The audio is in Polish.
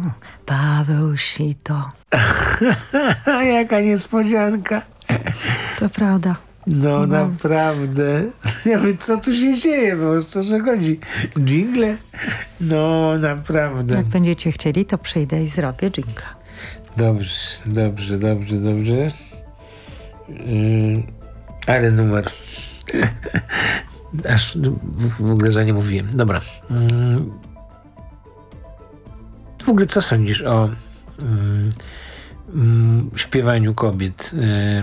Paweł Sito. Jaka niespodzianka. To prawda. No naprawdę. Ja mówię, co tu się dzieje? Bo co że chodzi? Dżingle? No naprawdę. Jak będziecie chcieli, to przyjdę i zrobię dżingla. Dobrze. Ale numer. Aż w ogóle za nie mówiłem. Dobra. W ogóle co sądzisz o śpiewaniu kobiet?